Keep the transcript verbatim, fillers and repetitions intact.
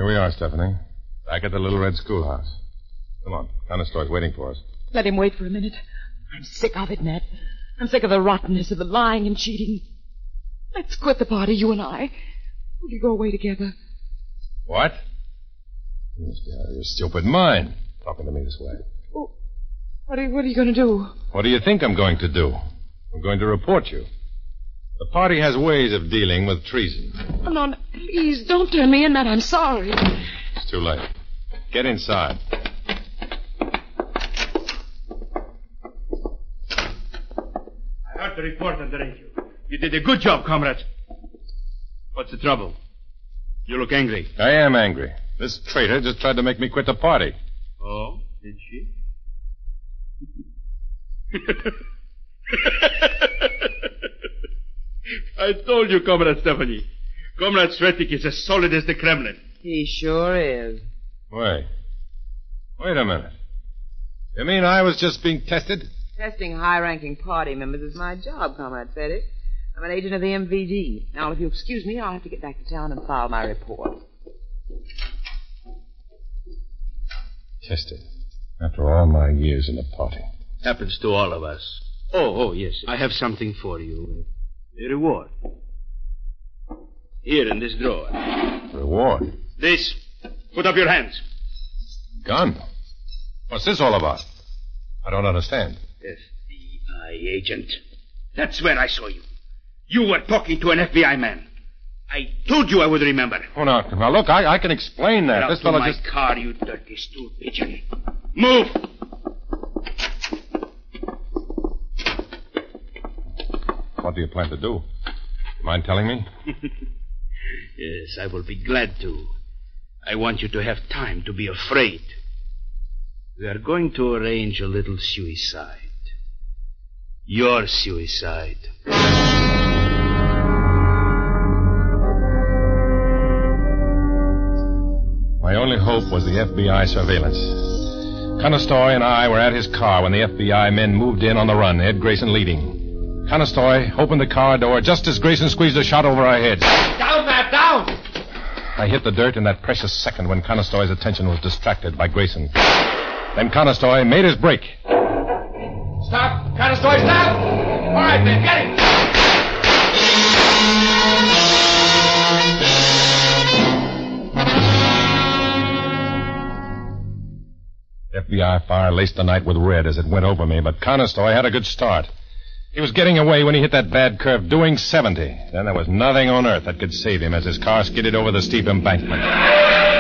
Here we are, Stephanie. Back at the Little Red Schoolhouse. Come on. Conestoy's waiting for us. Let him wait for a minute. I'm sick of it, Ned. I'm sick of the rottenness of the lying and cheating. Let's quit the party, you and I. Will you go away together? What? You must be out of your stupid mind, talking to me this way. Well, what are you, what are you going to do? What do you think I'm going to do? I'm going to report you. The party has ways of dealing with treason. Oh, no, no, please, don't turn me in, Ned. I'm sorry. It's too late. Get inside. I heard the report on the radio. You did a good job, comrade. What's the trouble? You look angry. I am angry. This traitor just tried to make me quit the party. Oh, did she? I told you, Comrade Stephanie. Comrade Svetik is as solid as the Kremlin. He sure is. Wait. Wait a minute. You mean I was just being tested? Testing high-ranking party members is my job, Comrade Svetik. I'm an agent of the M V D. Now, if you'll excuse me, I'll have to get back to town and file my report. Tested. After all my years in the party. Happens to all of us. Oh, oh, yes. I have something for you. A reward. Here in this drawer. Reward? This. Put up your hands. Gun? What's this all about? I don't understand. F B I agent. That's where I saw you. You were talking to an F B I man. I told you I would remember. Oh, now, now look, I, I can explain that. Get this out fellow to my just... car, you dirty stool pigeon. Move! What do you plan to do? Mind telling me? Yes, I will be glad to. I want you to have time to be afraid. We are going to arrange a little suicide. Your suicide. My only hope was the F B I surveillance. Conestoy and I were at his car when the F B I men moved in on the run, Ed Grayson leading. Conestoy opened the car door just as Grayson squeezed a shot over our heads. Down, Matt, down! I hit the dirt in that precious second when Conestoy's attention was distracted by Grayson. Then Conestoy made his break. Stop! Conestoy, stop! All right, man, get him! F B I fire laced the night with red as it went over me, but Conestoy had a good start. He was getting away when he hit that bad curve, doing seventy. Then there was nothing on earth that could save him as his car skidded over the steep embankment.